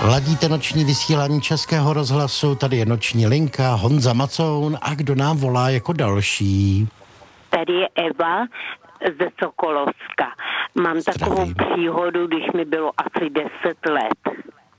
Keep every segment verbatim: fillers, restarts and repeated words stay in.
Ladíte noční vysílání Českého rozhlasu, tady je noční linka, Honza Macoun a kdo nám volá jako další? Tady je Eva ze Sokolovska. Mám Zdravím. Takovou příhodu, když mi bylo asi deset let.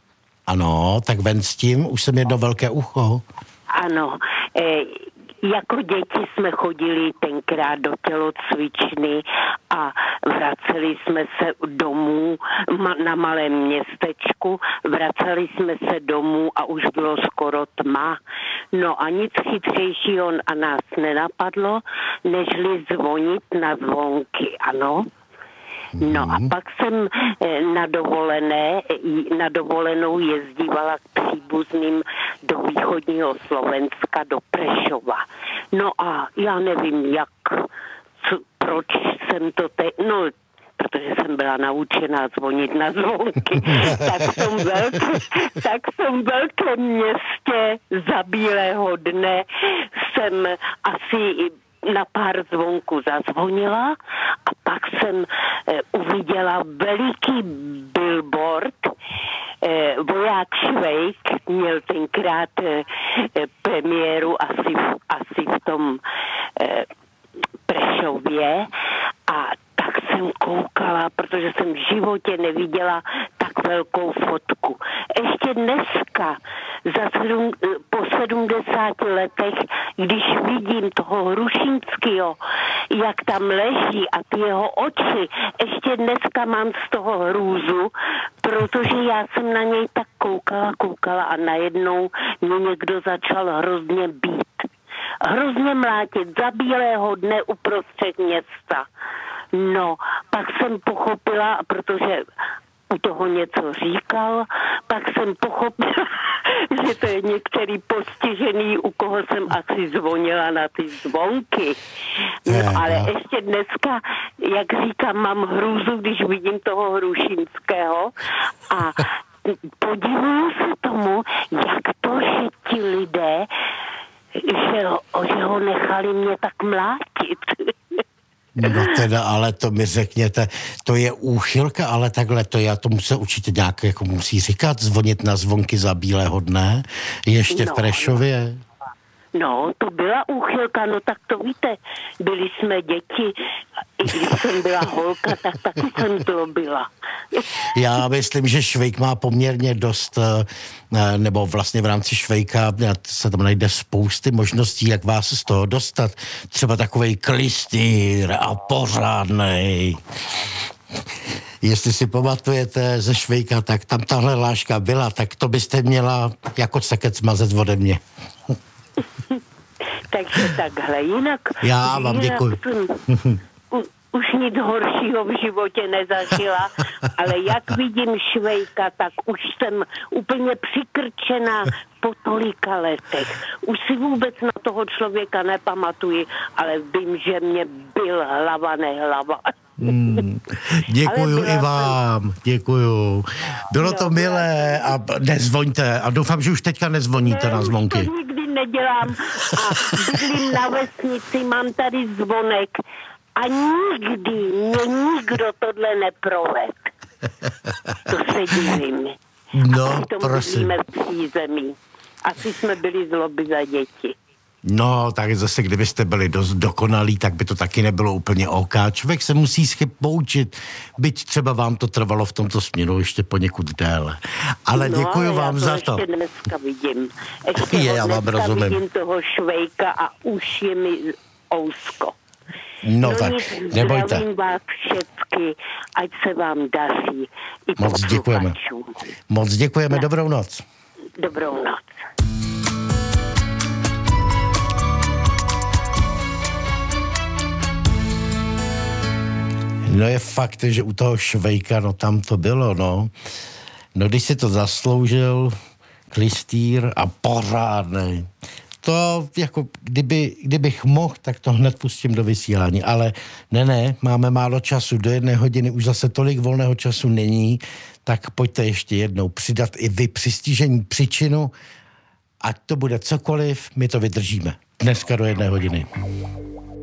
Ano, tak ven s tím, už jsem jedno velké ucho. Ano, e, jako děti jsme chodili tenkrát do tělocvičny a vraceli jsme se domů ma, na malém městečku, vraceli jsme se domů a už bylo skoro tma. No a nic chytřejšího a nás nenapadlo, nežli zvonit na zvonky, ano. No a pak jsem na dovolené, na dovolenou jezdívala k příbuzným do východního Slovenska, do Prešova. No a já nevím, jak, co, proč jsem to te... No, protože jsem byla naučená zvonit na zvonky. tak jsem velké, tak jsem v velkém městě za bílého dne jsem asi na pár zvonků zazvonila a pak jsem e, uviděla veliký billboard. E, voják Švejk měl tenkrát e, premiéru asi, asi v tom e, Prešově a tak jsem koukala, protože jsem v životě neviděla tak velkou fotku. Ještě dneska, za sedm, po sedmdesáti letech, když vidím toho Hrušínského, jak tam leží a ty jeho oči, ještě dneska mám z toho hrůzu, protože já jsem na něj tak koukala, koukala a najednou mě někdo začal hrozně být. Hrozně mlátit za bílého dne uprostřed města. No, pak jsem pochopila, protože u toho něco říkal, pak jsem pochopila, že to je některý postižený, u koho jsem asi zvonila na ty zvonky. No, ale ještě dneska, jak říkám, mám hrůzu, když vidím toho Hrušínského a podivuju se tomu, jak to, že ti lidé, že ho, že ho nechali mě tak mlátit. No teda, ale to mi řekněte, to je úchylka, ale takhle to já tomu se určitě nějak jako musí říkat, zvonit na zvonky za bílého dne, ještě no, v Prešově. No, to byla úchylka, no tak to víte, byli jsme děti, i když jsem byla holka, tak taky jsem to byla. Já myslím, že Švejk má poměrně dost, nebo vlastně v rámci Švejka se tam najde spousty možností, jak vás z toho dostat. Třeba takovej klistýr a pořádnej. Jestli si pamatujete ze Švejka, tak tam tahle láška byla, tak to byste měla jako cekec mazet ode mě. Takže takhle, jinak... Já vám jinak děkuji. Jsem, u, už nic horšího v životě nezažila, ale jak vidím Švejka, tak už jsem úplně přikrčená po tolika letech. Už si vůbec na toho člověka nepamatuji, ale vím, že mě byl hlava nehlava. Hmm, děkuju i vám, jsem... děkuju. Bylo no, to milé a nezvoňte a doufám, že už teďka nezvoníte ne, na zvonky. To nikdy nedělám a bydlím na vesnici, mám tady zvonek a nikdy mě nikdo tohle neproved. To se divím. No, prosím. A v přízemí. Asi jsme byli zloby za děti. No, tak zase, kdybyste byli dost dokonalí, tak by to taky nebylo úplně OK. Člověk se musí z chyb poučit, byť třeba vám to trvalo v tomto směru ještě poněkud déle. Ale no, děkuji ale vám já to za to. ještě dneska vidím. Ještě je, ho já vám dneska rozumím. vidím toho Švejka a už je mi ousko. No, no tak, nic, nebojte. Zdravím vás všechny, ať se vám daří. I Moc děkujeme. Moc děkujeme, no. Dobrou noc. Dobrou noc. No je fakt, že u toho Švejka, no tam to bylo, no. No když si to zasloužil, klistýr a pořádnej. To jako, kdyby, kdybych mohl, tak to hned pustím do vysílání, ale ne, ne, máme málo času, do jedné hodiny už zase tolik volného času není, tak pojďte ještě jednou přidat i vy přistižení příčinu, ať to bude cokoliv, my to vydržíme. Dneska do jedné hodiny.